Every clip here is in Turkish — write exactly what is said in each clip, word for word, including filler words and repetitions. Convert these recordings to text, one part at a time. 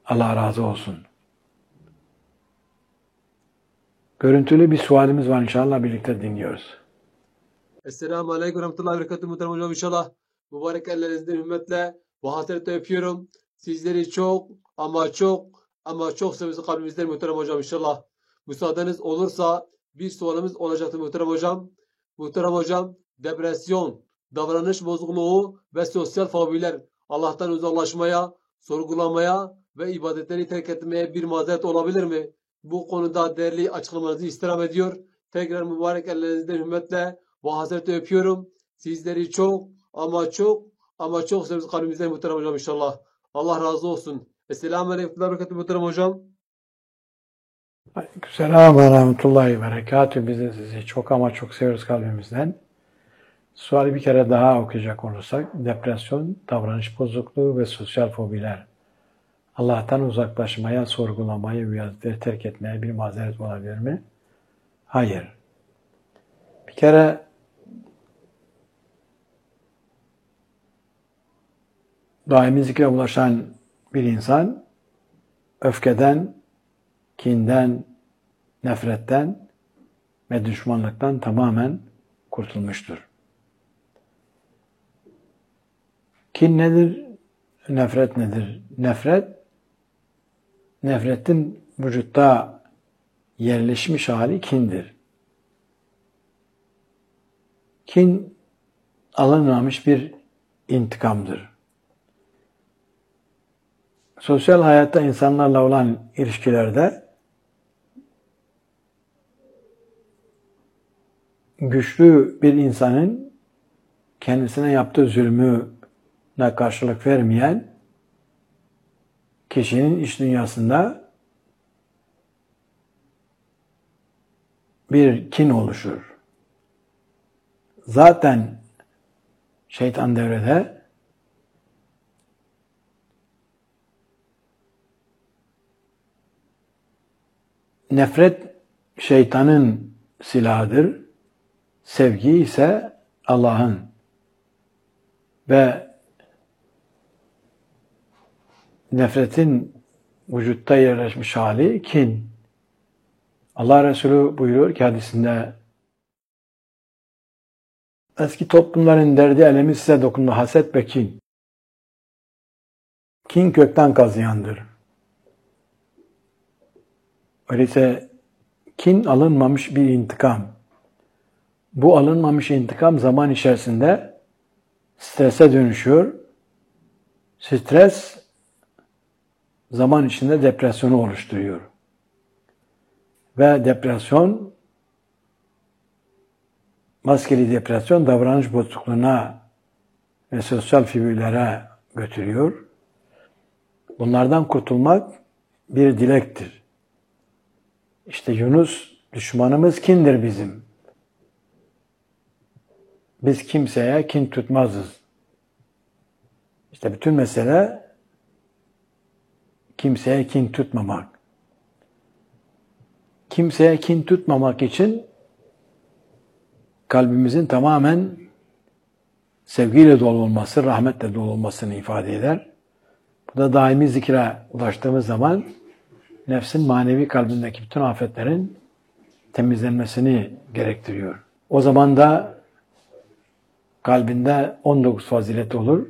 Allah razı olsun. Görüntülü bir sualimiz var, inşallah birlikte dinliyoruz. Esselamu Aleyküm ve Rahmetullahi ve Berekatuhu muhterem hocam, inşallah mübarek ellerinizden hürmetle ve hasretle öpüyorum. Sizleri çok ama çok ama çok seviyoruz kalbimizden muhterem hocam, inşallah. Müsaadeniz olursa bir sualimiz olacaktır muhterem hocam. Muhterem hocam, depresyon, davranış bozukluğu ve sosyal fobiler Allah'tan uzaklaşmaya, sorgulamaya ve ibadetleri terk etmeye bir mazeret olabilir mi? Bu konuda değerli açıklamanızı istirham ediyor. Tekrar mübarek ellerinizden hürmetle ve hasretle öpüyorum. Sizleri çok ama çok ama çok seviyoruz kalbimizden muhterem hocam, inşallah. Allah razı olsun. Esselamu Aleyküm ve Berekatuhu muhterem hocam. Aleykümselam ve Rahmetullahi ve Berekatuhu. Biz de sizi çok ama çok seviyoruz kalbimizden. Suali bir kere daha okuyacak olursak, depresyon, davranış bozukluğu ve sosyal fobiler Allah'tan uzaklaşmaya, sorgulamaya, ibadetleri terk etmeye bir mazeret olabilir mi? Hayır. Bir kere daimi zikre ulaşan bir insan öfkeden, kinden, nefretten ve düşmanlıktan tamamen kurtulmuştur. Kin nedir? Nefret nedir? Nefret, nefretin vücutta yerleşmiş hali kindir. Kin alınmamış bir intikamdır. Sosyal hayatta insanlarla olan ilişkilerde güçlü bir insanın kendisine yaptığı zulmüne karşılık vermeyen kişinin iç dünyasında bir kin oluşur. Zaten şeytan devrede, nefret şeytanın silahıdır, sevgi ise Allah'ın ve nefretin vücutta yerleşmiş hali kin. Allah Resulü buyuruyor ki hadisinde, eski toplumların derdi elemi size dokundu, haset ve kin. Kin kökten kazıyandır. Öyleyse kin alınmamış bir intikam. Bu alınmamış intikam zaman içerisinde strese dönüşüyor. Stres zaman içinde depresyonu oluşturuyor. Ve depresyon, maskeli depresyon davranış bozukluğuna ve sosyal fobilere götürüyor. Bunlardan kurtulmak bir dilektir. İşte Yunus, düşmanımız kindir bizim. Biz kimseye kin tutmazız. İşte bütün mesele kimseye kin tutmamak. Kimseye kin tutmamak için kalbimizin tamamen sevgiyle dolu olması, rahmetle dolu olmasını ifade eder. Bu da daimi zikre ulaştığımız zaman nefsin manevi kalbindeki bütün afetlerin temizlenmesini gerektiriyor. O zaman da kalbinde on dokuz fazilet olur.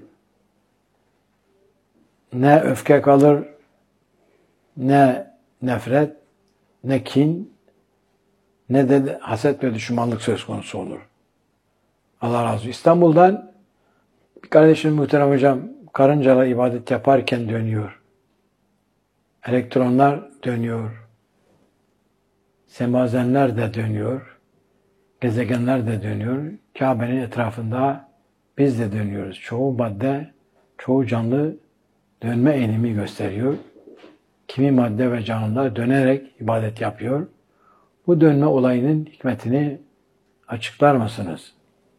Ne öfke kalır, ne nefret, ne kin, ne de haset ve düşmanlık söz konusu olur. Allah razı olsun. İstanbul'dan bir kardeşim, muhterem hocam, karıncalar ibadet yaparken dönüyor. Elektronlar dönüyor. Semazenler de dönüyor. Gezegenler de dönüyor. Kabe'nin etrafında biz de dönüyoruz. Çoğu madde, çoğu canlı dönme eğilimi gösteriyor. Kimi madde ve canlılar dönerek ibadet yapıyor. Bu dönme olayının hikmetini açıklar mısınız?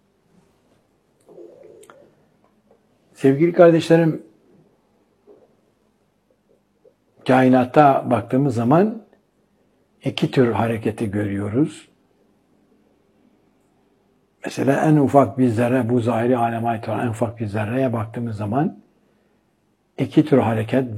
Sevgili kardeşlerim, kainatta baktığımız zaman iki tür hareketi görüyoruz. Mesela en ufak bir zerre, bu zahiri aleme ait olan en ufak bir zerreye baktığımız zaman iki tür hareket,